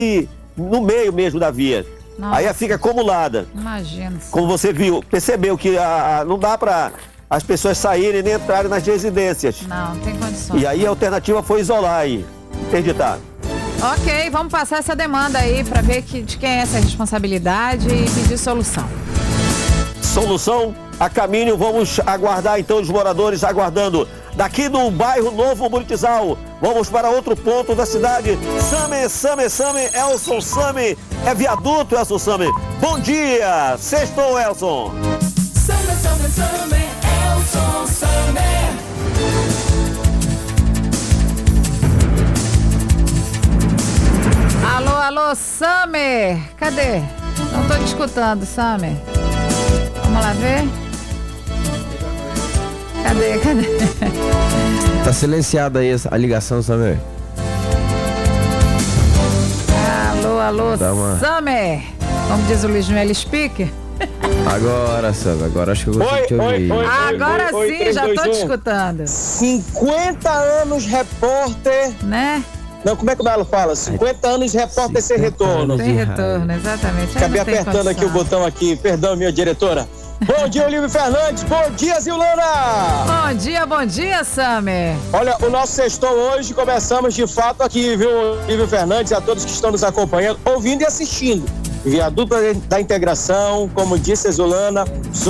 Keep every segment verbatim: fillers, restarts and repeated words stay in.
no meio mesmo da via. Nossa. Aí fica acumulada. Imagina. Como você viu, percebeu que a, a, não dá para as pessoas saírem nem entrarem nas residências. Não, não tem condições. E aí a alternativa foi isolar aí, interditar. Ok, vamos passar essa demanda aí para ver que, de quem é essa responsabilidade e pedir solução. Solução a caminho, vamos aguardar então os moradores aguardando. Daqui do bairro Novo Buritizal, vamos para outro ponto da cidade. Same, Same, Same, Elson Same, é viaduto Elson Same. Bom dia, sextou Elson. Same, Same, Same, Elson Same. Alô, alô, Same, cadê? Não tô te escutando, Same. Vamos lá ver. Cadê, cadê? Tá silenciada aí a ligação, Same. Alô, alô, uma... Same. Como diz o Luiz Melo Speaker. Agora, Same, agora acho que eu consigo te ouvir. Oi, oi, agora oi, sim, oi, três, já dois, tô um. te escutando. cinquenta anos repórter. Né? Não, como é que o Belo fala? cinquenta anos repórter sem retorno. Sem retorno, exatamente. Acabei apertando aqui o botão aqui. Perdão, minha diretora. Bom dia, Olívio Fernandes. Bom dia, Zilana. Bom dia, bom dia, Same. Olha, o nosso sextou hoje, começamos de fato aqui, viu, Olívio Fernandes, a todos que estão nos acompanhando, ouvindo e assistindo. Viaduto da Integração, como disse a Zilana,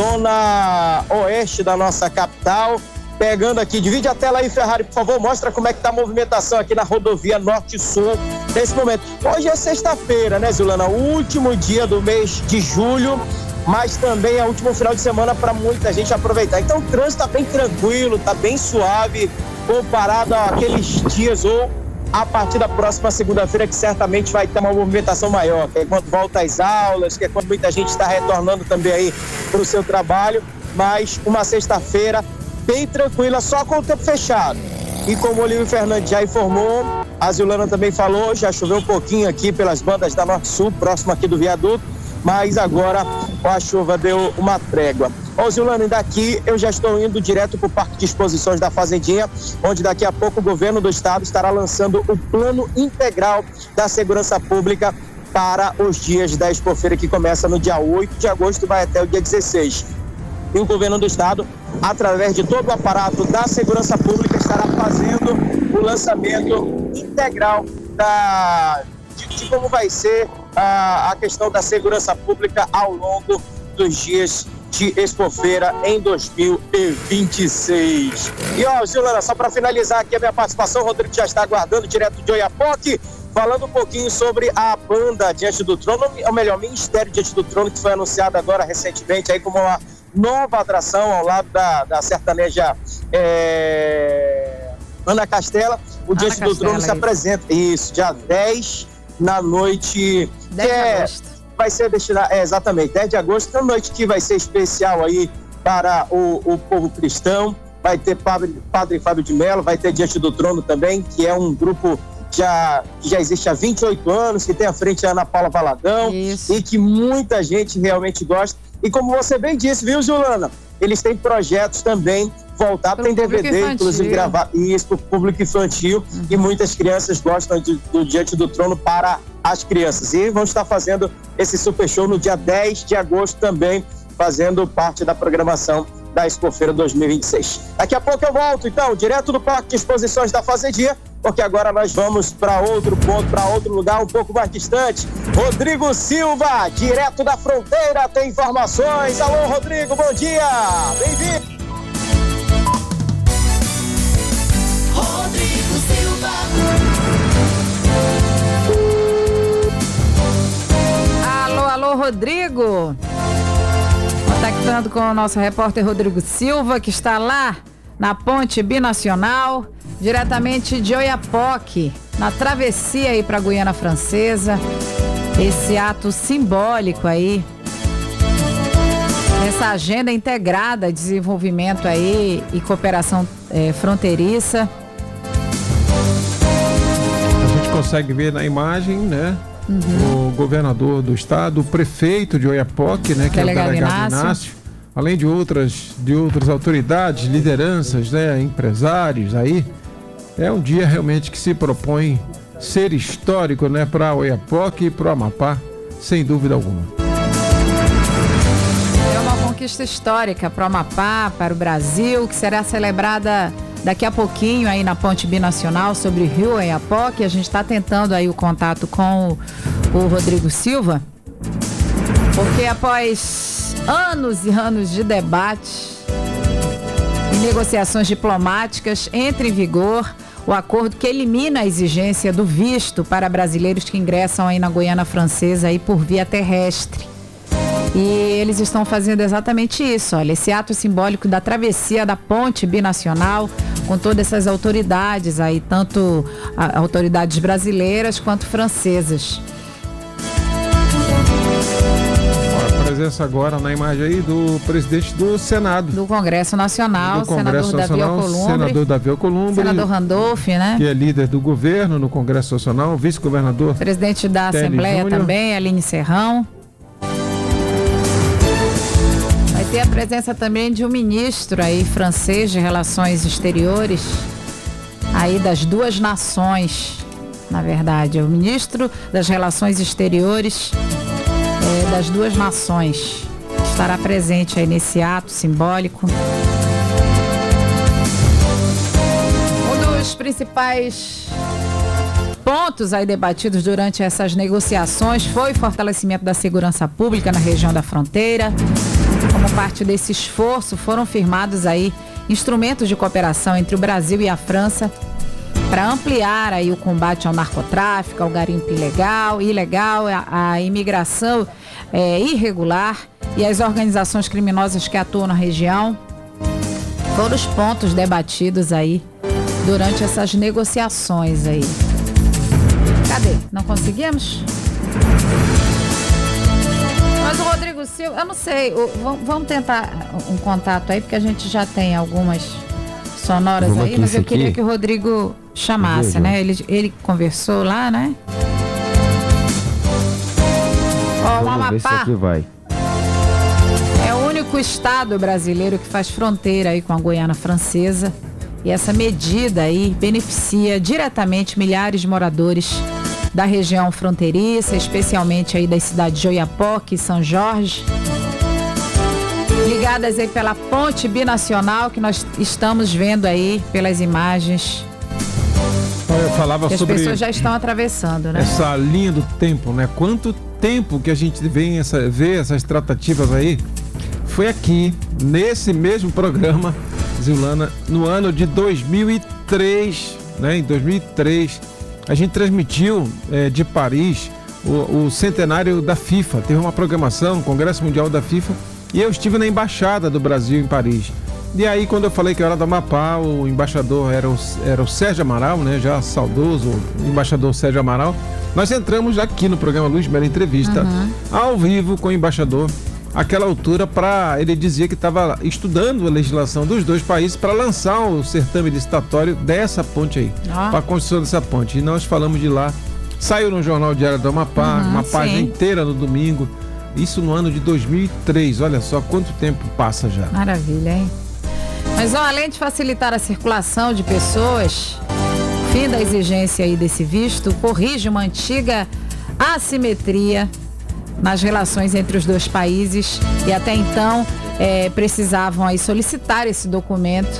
zona oeste da nossa capital. Pegando aqui, divide a tela aí, Ferrari, por favor, mostra como é que tá a movimentação aqui na rodovia Norte-Sul nesse momento. Hoje é sexta-feira, né, Zilana? O último dia do mês de julho, mas também é o último final de semana para muita gente aproveitar. Então o trânsito tá bem tranquilo, tá bem suave, comparado àqueles dias ou a partir da próxima segunda-feira, que certamente vai ter uma movimentação maior, que é quando volta às aulas, que é quando muita gente está retornando também aí para o seu trabalho, mas uma sexta-feira bem tranquila, só com o tempo fechado. E como o Olívio Fernandes já informou, a Zilana também falou, já choveu um pouquinho aqui pelas bandas da Norte-Sul, próximo aqui do viaduto, mas agora a chuva deu uma trégua. Ó, Zilana, daqui eu já estou indo direto para o Parque de Exposições da Fazendinha, onde daqui a pouco o governo do estado estará lançando o Plano Integral da Segurança Pública para os dias da Expofeira, que começa no dia oito de agosto e vai até o dia dezesseis. E o governo do estado, através de todo o aparato da segurança pública, estará fazendo o lançamento integral da, de, de como vai ser a, a questão da segurança pública ao longo dos dias de Expofeira em dois mil e vinte e seis. E ó, Zilana, só para finalizar aqui a minha participação, o Rodrigo já está aguardando direto de Oiapoque, falando um pouquinho sobre a banda Diante do Trono, ou melhor, Ministério Diante do Trono, que foi anunciado agora recentemente aí como uma nova atração ao lado da, da sertaneja é, Ana Castela. O Diante do Trono se apresenta, isso, dia dez na noite, dez de é, agosto. Vai ser destinado, é, exatamente, dez de agosto, na noite que vai ser especial aí para o, o povo cristão. Vai ter Padre, Padre Fábio de Mello, vai ter Diante do Trono também, que é um grupo já, que já existe há vinte e oito anos, que tem à frente a Ana Paula Valadão. Isso. E que muita gente realmente gosta. E como você bem disse, viu, Zilana? Eles têm projetos também voltados, tem D V D, inclusive, gravar isso para o público infantil. Uhum. E muitas crianças gostam de, do Diante do Trono para as crianças. E vão estar fazendo esse super show no dia dez de agosto também, fazendo parte da programação da Expofeira dois mil e vinte e seis. Daqui a pouco eu volto, então, direto do Parque de Exposições da Fazendinha, porque agora nós vamos para outro ponto, para outro lugar um pouco mais distante. Rodrigo Silva, direto da fronteira, tem informações. Alô, Rodrigo, bom dia! Bem-vindo! Rodrigo Silva. Alô, alô, Rodrigo! Contactando com o nosso repórter Rodrigo Silva, que está lá na Ponte Binacional, diretamente de Oiapoque, na travessia aí para a Guiana Francesa. Esse ato simbólico aí, essa agenda integrada de desenvolvimento aí e cooperação é, fronteiriça. A gente consegue ver na imagem, né? Uhum. O governador do estado, o prefeito de Oiapoque, né, que delegado é o delegado Inácio. Inácio, além de outras, de outras autoridades, lideranças, né, empresários aí. É um dia realmente que se propõe ser histórico, né, para Oiapoque e para o Amapá, sem dúvida alguma. É uma conquista histórica para o Amapá, para o Brasil, que será celebrada daqui a pouquinho aí na ponte binacional sobre o Rio Oiapoque. A gente está tentando aí o contato com o, o Rodrigo Silva, porque após anos e anos de debate e negociações diplomáticas, entra em vigor o acordo que elimina a exigência do visto para brasileiros que ingressam aí na Guiana Francesa aí por via terrestre. E eles estão fazendo exatamente isso, olha, esse ato simbólico da travessia da ponte binacional, com todas essas autoridades aí, tanto a, autoridades brasileiras quanto francesas. Presença agora na imagem aí do presidente do Senado. Do Congresso Nacional, do Congresso senador Nacional, Davi Alcolumbre. Senador Davi Alcolumbre. Senador Randolph, né? Que é líder do governo no Congresso Nacional, vice-governador. Presidente da Télio Assembleia Júnior. também, Aline Serrão. Vai ter a presença também de um ministro aí francês de Relações Exteriores, aí das duas nações, na verdade. É o ministro das Relações Exteriores É, das duas nações, estará presente aí nesse ato simbólico. Um dos principais pontos aí debatidos durante essas negociações foi o fortalecimento da segurança pública na região da fronteira. Como parte desse esforço, foram firmados aí instrumentos de cooperação entre o Brasil e a França para ampliar aí o combate ao narcotráfico, ao garimpo ilegal, ilegal, a, a imigração é, irregular e as organizações criminosas que atuam na região. Foram os pontos debatidos aí durante essas negociações aí. Cadê? Não conseguimos? Mas o Rodrigo Silva, eu não sei, o, vamos tentar um contato aí, porque a gente já tem algumas sonoras Vamos aí, aqui, mas eu queria aqui. que o Rodrigo chamasse, né? Ele, ele conversou lá, né? Ó, o Vamos ver se Amapá aqui vai. é o único estado brasileiro que faz fronteira aí com a Guiana Francesa. E essa medida aí beneficia diretamente milhares de moradores da região fronteiriça, especialmente aí das cidades de Oiapoque e São Jorge, ligadas aí pela ponte binacional que nós estamos vendo aí pelas imagens. Eu falava Que as sobre pessoas já estão atravessando, né? essa linha do tempo, né? Quanto tempo que a gente vê, essa, vê essas tratativas aí? Foi aqui, nesse mesmo programa, Zilana, no ano de dois mil e três, né? Em dois mil e três, a gente transmitiu é, de Paris o, o centenário da FIFA. Teve uma programação, o Congresso Mundial da FIFA, e eu estive na Embaixada do Brasil em Paris. E aí, quando eu falei que eu era do Amapá, o embaixador era o, era o Sérgio Amaral, né? Já saudoso, o embaixador Sérgio Amaral. Nós entramos aqui no programa Luz Mera Entrevista, uhum. ao vivo com o embaixador, àquela altura, para ele dizia que estava estudando a legislação dos dois países para lançar o certame licitatório dessa ponte aí, ah. para a construção dessa ponte. E nós falamos de lá, saiu no Jornal Diário do Amapá, uhum, uma sim. página inteira no domingo, isso no ano de dois mil e três, olha só quanto tempo passa já. Maravilha, hein? Mas ó, além de facilitar a circulação de pessoas, o fim da exigência aí desse visto corrige uma antiga assimetria nas relações entre os dois países, e até então é, precisavam aí solicitar esse documento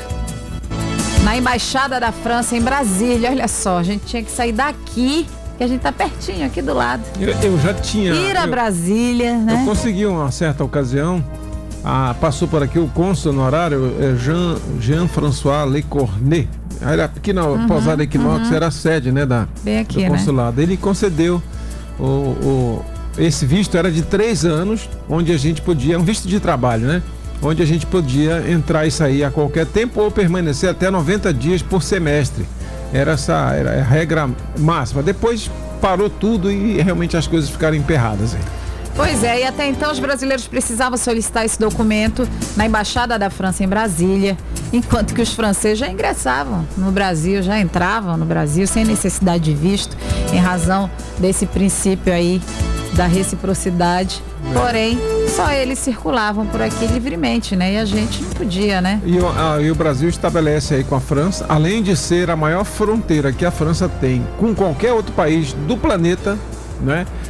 na Embaixada da França em Brasília. Olha só, a gente tinha que sair daqui, que a gente tá pertinho, aqui do lado. Eu, eu já tinha... Ir a eu, Brasília, né? Eu consegui uma certa ocasião, ah, passou por aqui o cônsul honorário é Jean, Jean-François Lecornet. Era aqui na uhum, Pousada Equinox, uhum. era a sede, né, da, Bem aqui, do consulado. Né? Ele concedeu o... o esse visto era de três anos, onde a gente podia, um visto de trabalho, né? Onde a gente podia entrar e sair a qualquer tempo ou permanecer até noventa dias por semestre. Era essa era a regra máxima. Depois parou tudo e realmente as coisas ficaram emperradas aí. Pois é, e até então os brasileiros precisavam solicitar esse documento na Embaixada da França em Brasília, enquanto que os franceses já ingressavam no Brasil, já entravam no Brasil sem necessidade de visto, em razão desse princípio aí da reciprocidade. Porém, só eles circulavam por aqui livremente, né? E a gente não podia, né? E o, ah, e o Brasil estabelece aí com a França, além de ser a maior fronteira que a França tem com qualquer outro país do planeta, né?